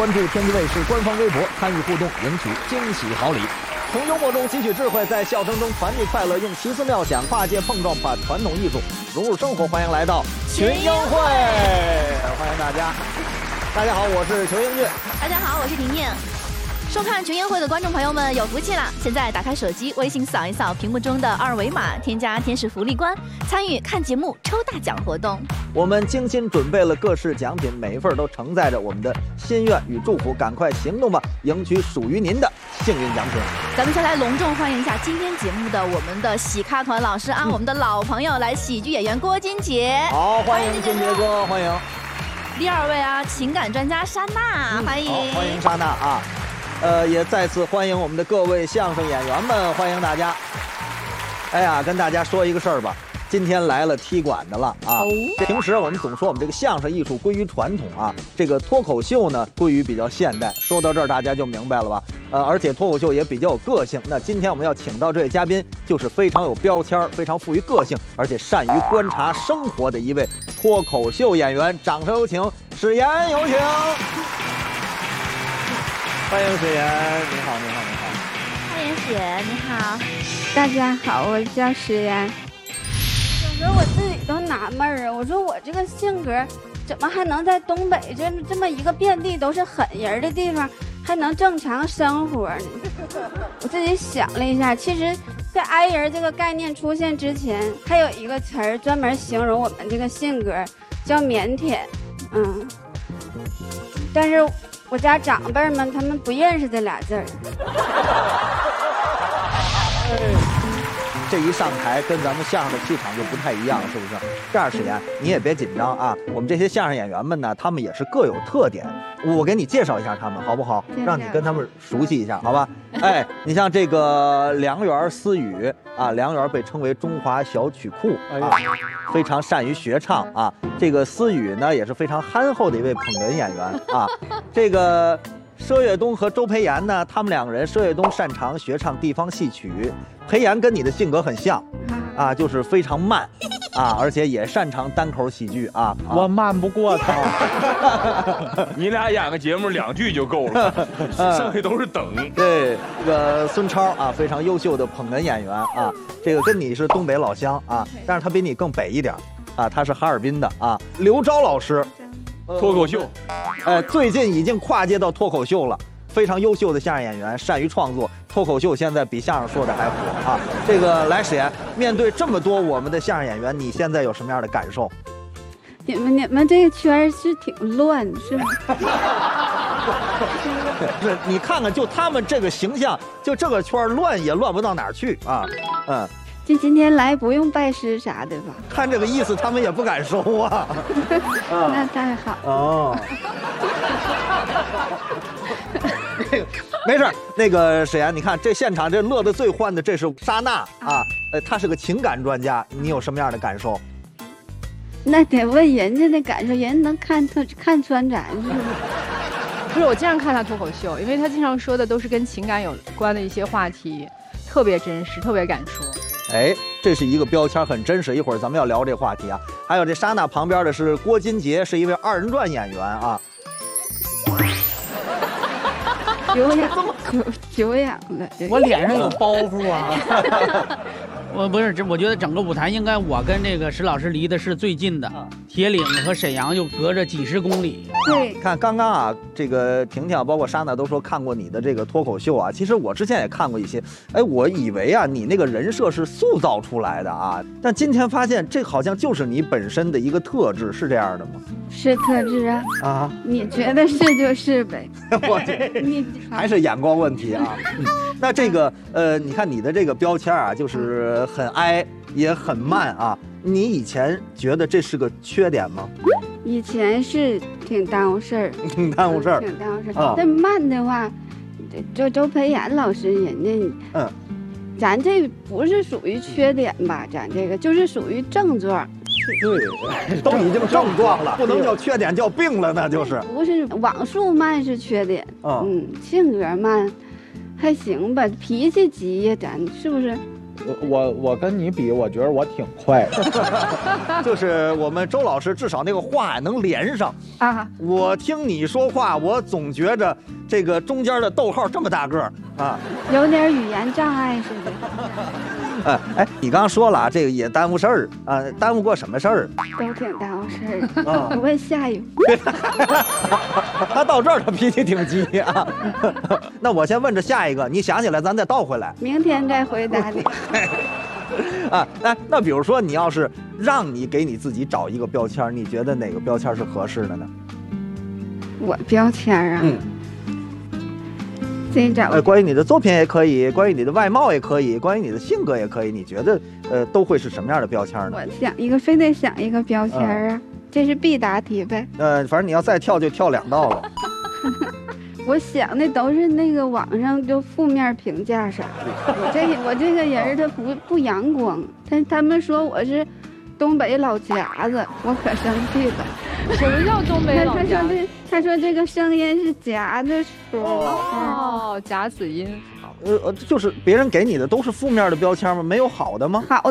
关注天津卫视官方微博，参与互动，赢取惊喜好礼。从幽默中汲取智慧，在笑声中传递快乐，用奇思妙想跨界碰撞，把传统艺术融入生活。欢迎来到群英会，欢迎大家。大家好，我是裘英俊。 大家好，我是婷婷。收看群英会的观众朋友们有福气了！现在打开手机，微信扫一扫屏幕中的二维码，添加天使福利官，参与看节目抽大奖活动。 我们精心准备了各式奖品，每一份都承载着我们的心愿与祝福，赶快行动吧，赢取属于您的幸运奖品。 咱们先来隆重欢迎一下今天节目的我们的喜咖团老师啊，我们的老朋友，来喜剧演员郭金杰。 好，欢迎金杰哥，欢迎。 第二位啊，情感专家莎娜，欢迎。 好，欢迎莎娜啊。也再次欢迎我们的各位相声演员们，欢迎大家。哎呀，跟大家说一个事儿吧，今天来了踢馆的了啊。平时我们总说我们这个相声艺术归于传统啊，这个脱口秀呢归于比较现代。说到这儿大家就明白了吧？而且脱口秀也比较有个性。那今天我们要请到这位嘉宾，就是非常有标签、非常富于个性，而且善于观察生活的一位脱口秀演员。掌声有请史岩，有请。欢迎史岩，你好，你好，你好。 欢迎史岩，你好。 大家好，我叫史岩。有时候我自己都纳闷儿啊，我说我这个性格怎么还能在东北这么一个遍地都是狠人的地方还能正常生活呢？我自己想了一下，其实在挨人这个概念出现之前，还有一个词儿专门形容我们这个性格，叫腼腆。但是我家长辈们他们不认识这俩字儿。 这一上台跟咱们相声的气场就不太一样，是不是？这样，史岩，你也别紧张啊。我们这些相声演员们呢，他们也是各有特点。我给你介绍一下他们，好不好？让你跟他们熟悉一下，好吧？哎，你像这个梁园思雨啊，梁园被称为中华小曲库啊，非常善于学唱啊。这个思雨呢，也是非常憨厚的一位捧哏演员啊。这个佘岳东和周培炎呢，他们两个人，佘岳东擅长学唱地方戏曲，培炎跟你的性格很像，啊，就是非常慢，啊，而且也擅长单口喜剧啊。 我慢不过他，你俩演个节目2句就够了，剩下都是等。 对，这个孙超啊，非常优秀的捧哏演员啊，这个跟你是东北老乡啊，但是他比你更北一点，啊，他是哈尔滨的啊。刘钊老师。 脱口秀， 最近已经跨界到脱口秀了，非常优秀的相声演员，善于创作。脱口秀现在比相声说的还火啊！这个来史岩，面对这么多我们的相声演员，你现在有什么样的感受？ 你们这个圈是挺乱，是吗？ 是，你看看，就他们这个形象，就这个圈乱也乱不到哪儿去啊！ 今天来不用拜师啥的吧？ 看这个意思，他们也不敢收啊。 那太好哦。没事，那个史岩，你看这现场这乐得最欢的，这是莎娜啊，她是个情感专家，你有什么样的感受？ 那得问人家的感受，人能看穿咱是不是？ 不是，我经常看他脱口秀，因为他经常说的都是跟情感有关的一些话题，特别真实，特别敢说。 哎，这是一个标签，很真实。一会儿咱们要聊这话题啊。还有这莎娜旁边的是郭金杰，是一位2人转演员啊。 久仰了， 我脸上有包袱啊！我不是，我觉得整个舞台应该我跟这个石老师离的是最近的，铁岭和沈阳又隔着几10公里。 对， 看刚刚啊，这个婷婷包括莎娜都说看过你的这个脱口秀啊。其实我之前也看过一些，哎，我以为啊你那个人设是塑造出来的啊，但今天发现这好像就是你本身的一个特质，是这样的吗？ 是特质啊！ 啊， 你觉得是就是呗。 你还是眼光问题啊。那这个你看你的这个标签啊，就是很哀也很慢啊。你以前觉得这是个缺点吗？ 以前是挺耽误事儿， 挺耽误事儿， 挺耽误事儿。但慢的话，周培炎老师人家，咱这不是属于缺点吧？咱这个就是属于症状。 对，都已经症状了，不能叫缺点，叫病了，那就是。 不是网速慢是缺点，性格慢还行吧，脾气急呀，咱是不是？ 我跟你比，我觉得我挺快的。 就是我们周老师至少那个话能连上啊。 我听你说话，我总觉着这个中间的逗号这么大个儿啊， 有点语言障碍似的。 哎，你刚刚说了啊，这个也耽误事儿啊，耽误过什么事儿？ 都挺耽误事儿的。我问下一个。 他到这儿他脾气挺急啊。那我先问着下一个，你想起来咱再倒回来。 明天再回答你。 啊，那比如说你要是让你给你自己找一个标签，你觉得哪个标签是合适的呢？ 我标签啊。自己找。 关于你的作品也可以，关于你的外貌也可以，关于你的性格也可以，你觉得都会是什么样的标签呢？ 我想一个，非得想一个标签啊，这是必答题呗。 反正你要再跳就跳2道了。 我想的都是那个网上就负面评价啥的。我这个人他不阳光，他们说我是东北老夹子，我可生气了。 什么叫东北老夹子？ 他说这个声音是夹着说。 哦，夹子音。 就是别人给你的都是负面的标签吗？没有好的吗？ 好